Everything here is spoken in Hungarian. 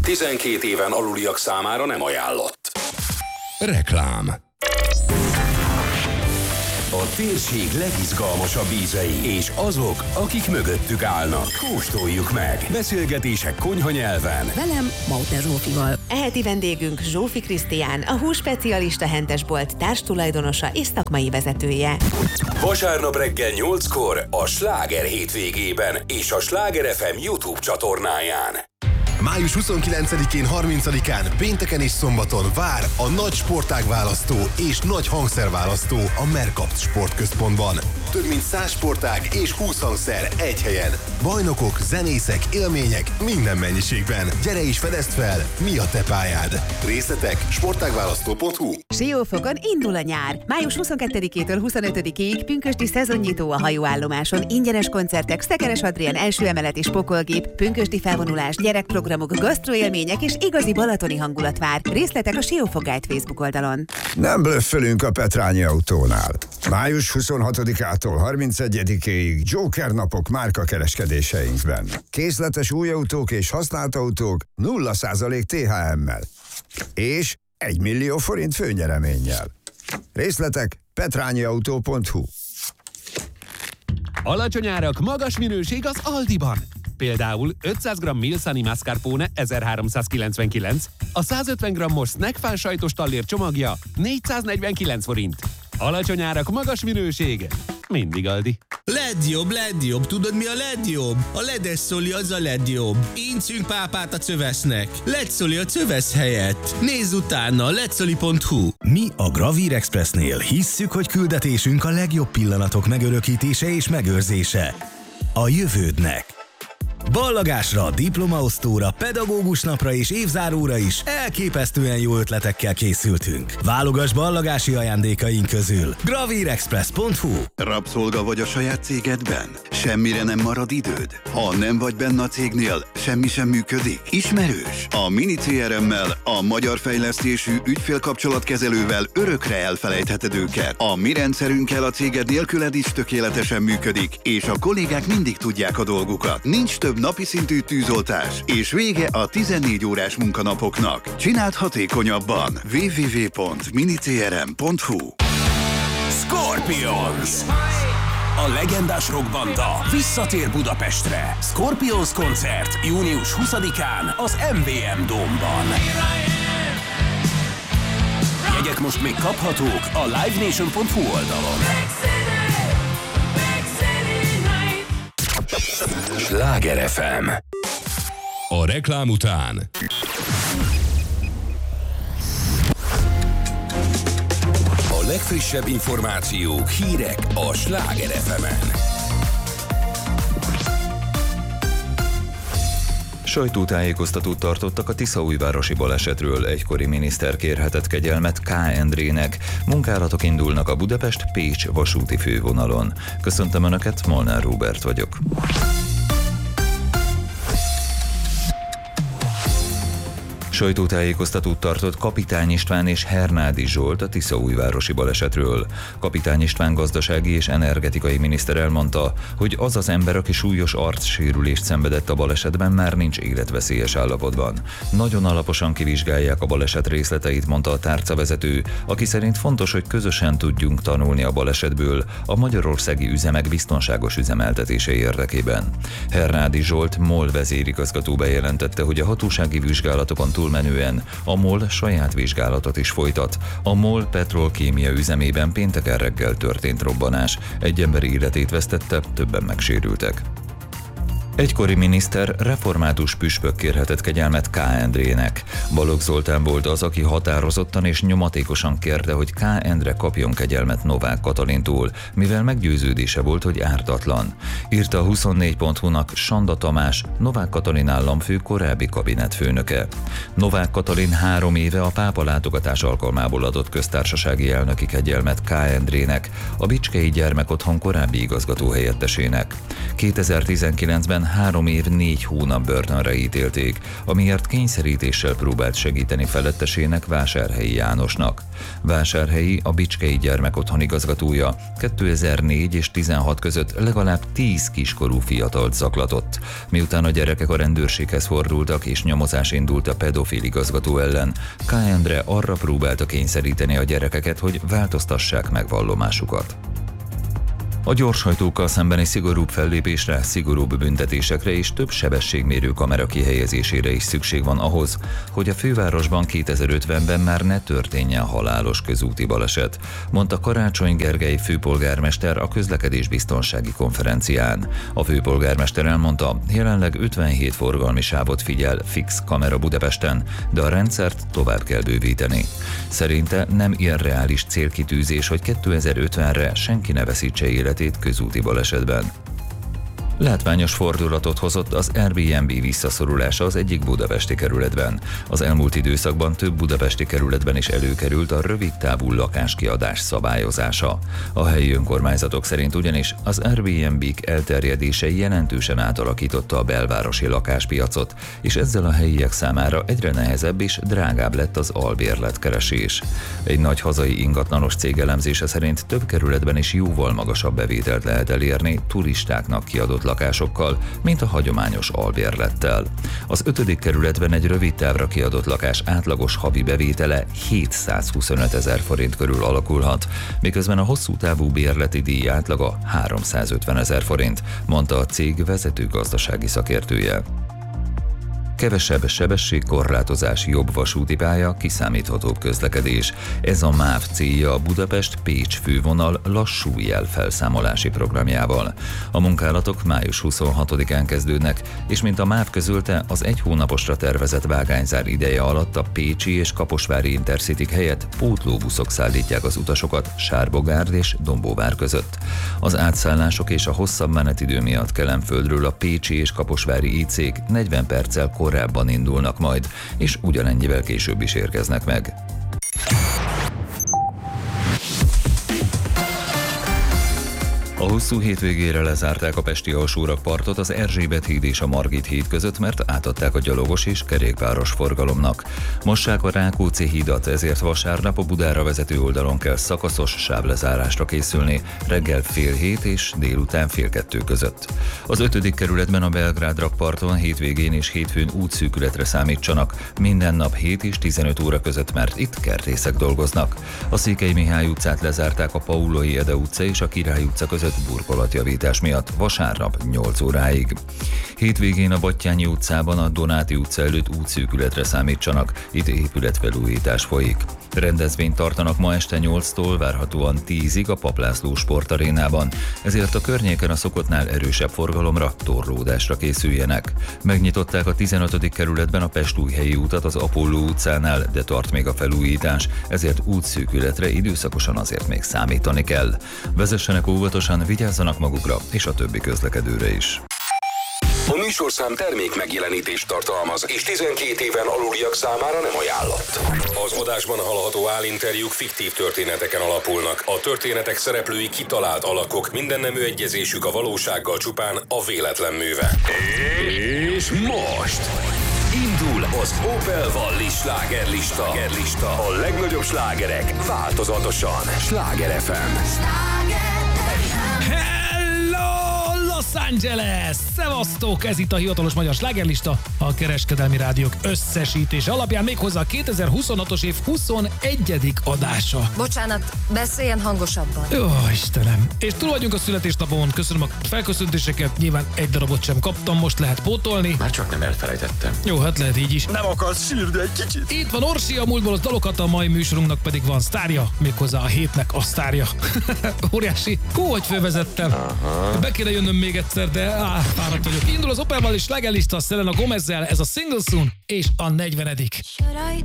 12 éven aluliak számára nem ajánlott. Reklám. A térség legizgalmasabb ízei és azok, akik mögöttük állnak. Kóstoljuk meg. Beszélgetések konyhanyelven. Velem, Mauter Zsófival. Eheti vendégünk Zsófi Krisztián, a hússpecialista hentesbolt társtulajdonosa és szakmai vezetője. Vasárnap reggel 8-kor a Sláger hétvégében és a Sláger FM YouTube csatornáján. Május 29-én, 30-án, pénteken és szombaton vár a nagy sportágválasztó és nagy hangszerválasztó a Mercapt Sportközpontban. Több mint 100 sportág és 20 hangszer egy helyen. Bajnokok, zenészek, élmények minden mennyiségben. Gyere és fedezd fel, mi a te pályád. Részletek sportágválasztó.hu. Siófokon indul a nyár. Május 22-től 25-ig pünkösdi szezonnyitó a hajóállomáson. Ingyenes koncertek, Szekeres Adrián első emelet és pokolgép, pünkösdi felvonulás, gyerekprogramok, gasztroélmények és igazi balatoni hangulat vár. Részletek a Siófok Guide Facebook oldalon. Nem blöffelünk a Petrányi autónál. Május 26-ától 31-ig Joker napok márkakereskedéseinkben. Készletes új autók és használt autók 0% THM-mel. És 1 millió forint főnyereménnyel. Részletek petrányiautó.hu. Alacsony árak, magas minőség az Aldiban. Például 500 g Milsani mascarpone 1399, a 150 g-os snackfán sajtos tallér csomagja 449 forint. Alacsony árak, magas minőség. Mindig Aldi. LED jobb, tudod mi a LED jobb? A ledes szoli az a LED jobb. Incünk pápát a Cövesznek. LED szoli a Cövesz helyett. Nézz utána, ledszoli.hu. Mi a Gravír Expressnél hisszük, hogy küldetésünk a legjobb pillanatok megörökítése és megőrzése. A jövődnek. Ballagásra, diplomaosztóra, pedagógus napra és évzáróra is elképesztően jó ötletekkel készültünk. Válogass ballagási ajándékaink közül. gravírexpress.hu. Rabszolga vagy a saját cégedben? Semmire nem marad időd? Ha nem vagy benne a cégnél, semmi sem működik? Ismerős? A Mini CRM-mel, a magyar fejlesztésű ügyfélkapcsolatkezelővel örökre elfelejtheted őket. A mi rendszerünkkel a céged nélküled is tökéletesen működik, és a kollégák mindig tudják a dolgukat. Nincs több napi szintű tűzoltás, és vége a 14 órás munkanapoknak. Csináld hatékonyabban. www.minicrm.hu. Scorpions! A legendás rockbanda visszatér Budapestre. Scorpions koncert június 20-án az MVM Dome-ban. Jegyek most még kaphatók a livenation.hu oldalon. Sláger FM. A reklám után A legfrissebb információk, hírek a Sláger FM-en. Sajtótájékoztatót tartottak a Tiszaújvárosi balesetről. Egykori miniszter kérhetett kegyelmet K. Endrének. Munkálatok indulnak a Budapest-Pécs vasúti fővonalon. Köszöntöm Önöket, Molnár Róbert vagyok. Sajtótájékoztatót tartott Kapitány István és Hernádi Zsolt a Tiszaújvárosi balesetről. Kapitány István gazdasági és energetikai miniszter elmondta, hogy az az ember, aki súlyos arcsérülést szenvedett a balesetben, már nincs életveszélyes állapotban. Nagyon alaposan kivizsgálják a baleset részleteit, mondta a tárcavezető, aki szerint fontos, hogy közösen tudjunk tanulni a balesetből a magyarországi üzemek biztonságos üzemeltetése érdekében. Hernádi Zsolt MOL vezérigazgató bejelentette, hogy a hatósági vizsgálatokon túlmenően a MOL saját vizsgálatot is folytat. A MOL petrolkémia üzemében pénteken reggel történt robbanás. Egy ember életét vesztette, többen megsérültek. Egykori miniszter református püspök kérhetett kegyelmet K. Endrének. Balogh Zoltán volt az, aki határozottan és nyomatékosan kérte, hogy K. Endre kapjon kegyelmet Novák Katalintól, mivel meggyőződése volt, hogy ártatlan. Írta a 24.hu-nak Sanda Tamás, Novák Katalin államfő korábbi kabinetfőnöke. Novák Katalin 3 éve a pápa látogatás alkalmából adott köztársasági elnöki kegyelmet K. Endrének, a Bicskei Gyermekotthon korábbi igazgatóhelyettesének. 2019-ben Budapesten 3 év 4 hónap börtönre ítélték, amiért kényszerítéssel próbált segíteni felettesének, Vásárhelyi Jánosnak. Vásárhelyi a Bicskei Gyermekotthon igazgatója 2004 és 16 között legalább 10 kiskorú fiatalt zaklatott. Miután a gyerekek a rendőrséghez fordultak és nyomozás indult a pedofil igazgató ellen, K. Endre arra próbálta kényszeríteni a gyerekeket, hogy változtassák meg vallomásukat. A gyorshajtókkal szembeni szigorúbb fellépésre, szigorúbb büntetésekre és több sebességmérő kamera kihelyezésére is szükség van ahhoz, hogy a fővárosban 2050-ben már ne történjen halálos közúti baleset, mondta Karácsony Gergely főpolgármester a közlekedésbiztonsági konferencián. A főpolgármester elmondta, jelenleg 57 forgalmi sávot figyel fix kamera Budapesten, de a rendszert tovább kell bővíteni. Szerinte nem irreális célkitűzés, hogy 2050-re senki ne veszítse életét közúti balesetben. Látványos fordulatot hozott az Airbnb visszaszorulása az egyik budapesti kerületben. Az elmúlt időszakban több budapesti kerületben is előkerült a rövidtávú lakáskiadás szabályozása. A helyi önkormányzatok szerint ugyanis az Airbnb-k elterjedése jelentősen átalakította a belvárosi lakáspiacot, és ezzel a helyiek számára egyre nehezebb és drágább lett az albérletkeresés. Egy nagy hazai ingatlanos cég elemzése szerint több kerületben is jóval magasabb bevételt lehet elérni turistáknak kiadott lakásokkal, mint a hagyományos albérlettel. Az 5. kerületben egy rövid távra kiadott lakás átlagos havi bevétele 725 000 forint körül alakulhat, miközben a hosszú távú bérleti díj átlaga 350 000 forint, mondta a cég vezető gazdasági szakértője. Kevesebb sebességkorlátozás, jobb vasúti pálya, kiszámíthatóbb közlekedés. Ez a MÁV célja a Budapest-Pécs fővonal lassú jelfelszámolási programjával. A munkálatok május 26-án kezdődnek, és mint a MÁV közölte, az 1 hónaposra tervezett vágányzár ideje alatt a pécsi és kaposvári Intercity helyett pótlóbuszok szállítják az utasokat Sárbogárd és Dombóvár között. Az átszállások és a hosszabb menetidő miatt Kelenföldről a pécsi és kaposvári IC-k 40 perccel korábban indulnak majd, és ugyanennyivel később is érkeznek meg. A hosszú hétvégére lezárták a pesti alsórakpartot az Erzsébet híd és a Margit híd között, mert átadták a gyalogos és kerékpáros forgalomnak. Mossák a Rákóczi hídat, ezért vasárnap a Budára vezető oldalon kell szakaszos sávlezárásra készülni, reggel 6:30 és délután 1:30 között. Az 5. kerületben a Belgrád rakparton hétvégén és hétfőn útszűkületre számítsanak, minden nap 7 és 15 óra között, mert itt kertészek dolgoznak. A Székely Mihály utcát lezárták a Paulai Ede utca és a Király utca között burkolatjavítás miatt vasárnap 8 óráig. Hétvégén a Battyányi utcában a Donáti utca előtt útszűkületre számítsanak, itt épületfelújítás folyik. Rendezvényt tartanak ma este 8-tól várhatóan 10-ig a Papp László sportarénában, ezért a környéken a szokottnál erősebb forgalomra, torlódásra készüljenek. Megnyitották a 15. kerületben a Pest-Újhelyi utat az Apolló utcánál, de tart még a felújítás, ezért útszűkületre időszakosan azért még számítani kell. Vezessenek óvatosan, vigyázzanak magukra és a többi közlekedőre is. A műsorszám termék megjelenítést tartalmaz, és 12 éven aluliak számára nem ajánlott. Az adásban hallható állinterjúk fiktív történeteken alapulnak. A történetek szereplői kitalált alakok, mindennemű egyezésük a valósággal csupán a véletlen műve. És most indul az Opel Valli slágerlista. A legnagyobb slágerek változatosan. Sláger FM. Los Angeles! Szevasztok! Ez itt a hivatalos magyar slágerlista, a kereskedelmi rádiók összesítése alapján, méghozzá a 2026-os év 21. adása. Bocsánat, beszéljen hangosabban. Jó, Istenem! És túl vagyunk a születésnapon, köszönöm a felköszöntéseket, nyilván egy darabot sem kaptam, most lehet pótolni. Már csak nem elfelejtettem. Jó, hát lehet így is. Nem akarsz sírni egy kicsit? Itt van Orsi, a múltból az dalokat, a mai műsorunknak pedig van sztárja, méghozzá a hétnek a sztárja. Óriási. Hú, hogy fölvezettem. Aha. Be kéne jönnöm még egyszer, de fáradt vagyok. Indul az Opel Valli slágerlista Selena Gomezzel, ez a Single Soon és a 40. Should I